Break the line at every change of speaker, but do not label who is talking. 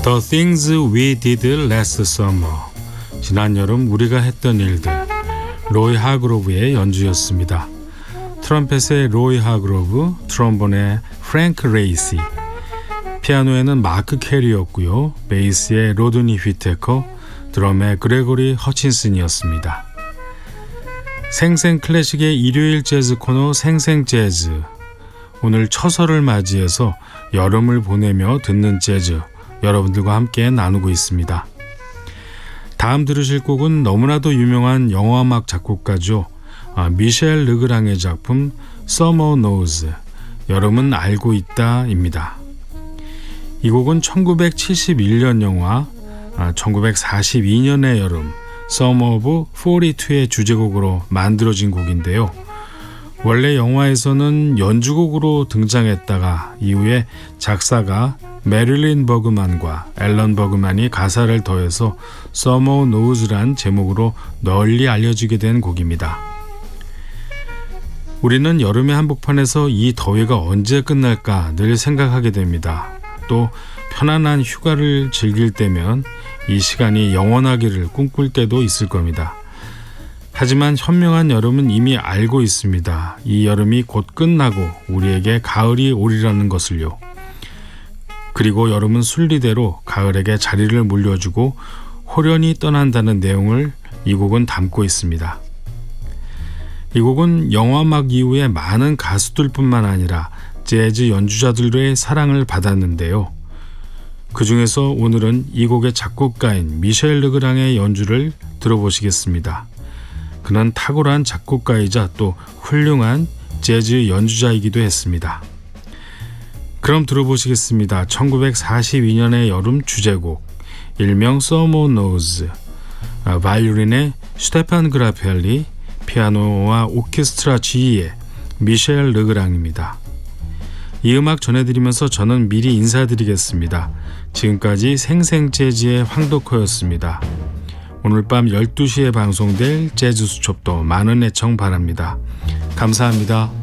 The Things We Did Last Summer, 지난 여름 우리가 했던 일들, 로이 하그로브의 연주였습니다. 트럼펫의 로이 하그로브, 트럼본의 프랭크 레이시, 피아노에는 마크 캐리였고요. 베이스의 로드니 휘테커, 드럼의 그레고리 허친슨이었습니다. 생생 클래식의 일요일 재즈 코너 생생 재즈, 오늘 처서를 맞이해서 여름을 보내며 듣는 재즈, 여러분들과 함께 나누고 있습니다. 다음 들으실 곡은 너무나도 유명한 영화음악 작곡가죠. 미셸 르그랑의 작품 Summer Knows, 여름은 알고 있다입니다. 이 곡은 1971년 영화 1942년의 여름 Summer of 42의 주제곡으로 만들어진 곡인데요. 원래 영화에서는 연주곡으로 등장했다가 이후에 작사가 메릴린 버그만과 앨런 버그만이 가사를 더해서 Summer Knows란 제목으로 널리 알려지게 된 곡입니다. 우리는 여름의 한복판에서 이 더위가 언제 끝날까 늘 생각하게 됩니다. 또 편안한 휴가를 즐길 때면 이 시간이 영원하기를 꿈꿀 때도 있을 겁니다. 하지만 현명한 여름은 이미 알고 있습니다. 이 여름이 곧 끝나고 우리에게 가을이 오리라는 것을요. 그리고 여름은 순리대로 가을에게 자리를 물려주고 호련히 떠난다는 내용을 이 곡은 담고 있습니다. 이 곡은 영화음악 이후에 많은 가수들뿐만 아니라 재즈 연주자들의 사랑을 받았는데요. 그 중에서 오늘은 이 곡의 작곡가인 미셸 르그랑의 연주를 들어보시겠습니다. 그는 탁월한 작곡가이자 또 훌륭한 재즈 연주자이기도 했습니다. 그럼 들어보시겠습니다. 1942년의 여름 주제곡, 일명 Summer Knows, 바이올린의 슈테판 그라펠리, 피아노와 오케스트라 지휘의 미셸 르그랑입니다. 이 음악 전해드리면서 저는 미리 인사드리겠습니다. 지금까지 생생재즈의 황덕호였습니다. 오늘 밤 12시에 방송될 재즈 수첩도 많은 애청 바랍니다. 감사합니다.